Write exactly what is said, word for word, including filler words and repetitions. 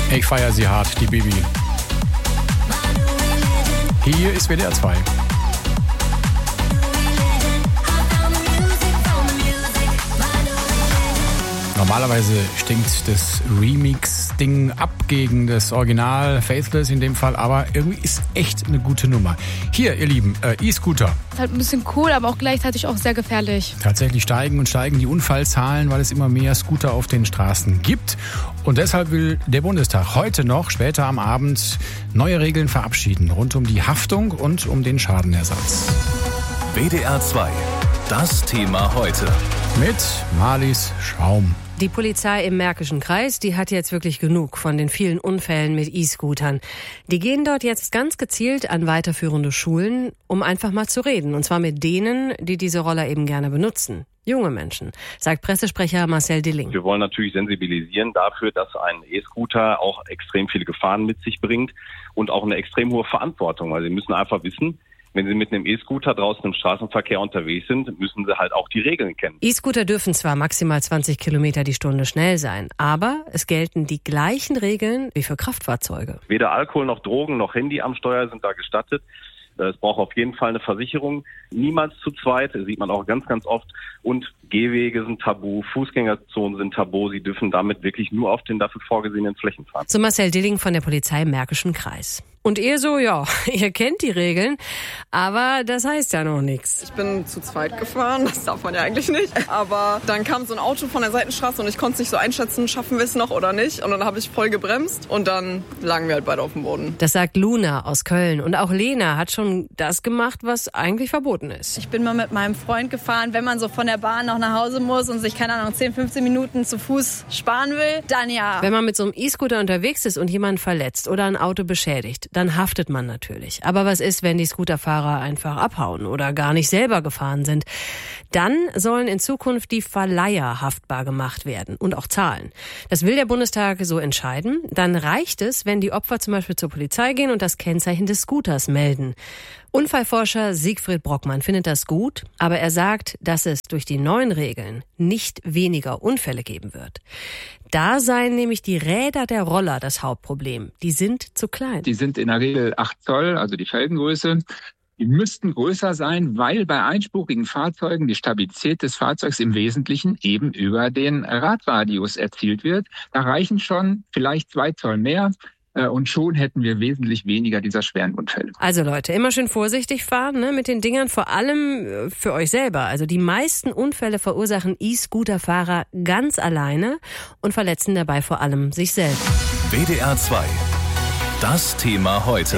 Ich feiere sie hart, die Bibi. Hier ist W D R zwei. Normalerweise stinkt das Remix-Ding ab gegen das Original, Faithless in dem Fall, aber irgendwie ist echt eine gute Nummer. Hier, ihr Lieben, äh, E-Scooter. Ist halt ein bisschen cool, aber auch gleichzeitig auch sehr gefährlich. Tatsächlich steigen und steigen die Unfallzahlen, weil es immer mehr Scooter auf den Straßen gibt. Und deshalb will der Bundestag heute noch, später am Abend, neue Regeln verabschieden rund um die Haftung und um den Schadenersatz. W D R zwei, das Thema heute. Mit Marlies Schaum. Die Polizei im Märkischen Kreis, die hat jetzt wirklich genug von den vielen Unfällen mit E-Scootern. Die gehen dort jetzt ganz gezielt an weiterführende Schulen, um einfach mal zu reden. Und zwar mit denen, die diese Roller eben gerne benutzen. Junge Menschen, sagt Pressesprecher Marcel Dilling. Wir wollen natürlich sensibilisieren dafür, dass ein E-Scooter auch extrem viele Gefahren mit sich bringt und auch eine extrem hohe Verantwortung. Weil Sie müssen einfach wissen, wenn Sie mit einem E-Scooter draußen im Straßenverkehr unterwegs sind, müssen Sie halt auch die Regeln kennen. E-Scooter dürfen zwar maximal zwanzig Kilometer die Stunde schnell sein, aber es gelten die gleichen Regeln wie für Kraftfahrzeuge. Weder Alkohol noch Drogen noch Handy am Steuer sind da gestattet. Es braucht auf jeden Fall eine Versicherung. Niemals zu zweit, das sieht man auch ganz, ganz oft. Und Gehwege sind tabu, Fußgängerzonen sind tabu. Sie dürfen damit wirklich nur auf den dafür vorgesehenen Flächen fahren. So Marcel Dilling von der Polizei im Märkischen Kreis. Und ihr so, ja, ihr kennt die Regeln, aber das heißt ja noch nichts. Ich bin zu zweit gefahren, das darf man ja eigentlich nicht. Aber dann kam so ein Auto von der Seitenstraße und ich konnte es nicht so einschätzen, schaffen wir es noch oder nicht. Und dann habe ich voll gebremst und dann lagen wir halt beide auf dem Boden. Das sagt Luna aus Köln. Und auch Lena hat schon das gemacht, was eigentlich verboten ist. Ich bin mal mit meinem Freund gefahren, wenn man so von der Bahn noch nach Hause muss und sich, keine Ahnung, zehn, fünfzehn Minuten zu Fuß sparen will, dann ja. Wenn man mit so einem E-Scooter unterwegs ist und jemanden verletzt oder ein Auto beschädigt, dann haftet man natürlich. Aber was ist, wenn die Scooterfahrer einfach abhauen oder gar nicht selber gefahren sind? Dann sollen in Zukunft die Verleiher haftbar gemacht werden und auch zahlen. Das will der Bundestag so entscheiden. Dann reicht es, wenn die Opfer zum Beispiel zur Polizei gehen und das Kennzeichen des Scooters melden. Unfallforscher Siegfried Brockmann findet das gut, aber er sagt, dass es durch die neuen Regeln nicht weniger Unfälle geben wird. Da seien nämlich die Räder der Roller das Hauptproblem. Die sind zu klein. Die sind in der Regel acht Zoll, also die Felgengröße. Die müssten größer sein, weil bei einspurigen Fahrzeugen die Stabilität des Fahrzeugs im Wesentlichen eben über den Radradius erzielt wird. Da reichen schon vielleicht zwei Zoll mehr. Und schon hätten wir wesentlich weniger dieser schweren Unfälle. Also Leute, immer schön vorsichtig fahren, ne, mit den Dingern, vor allem für euch selber. Also die meisten Unfälle verursachen E-Scooter-Fahrer ganz alleine und verletzen dabei vor allem sich selbst. W D R zwei, das Thema heute.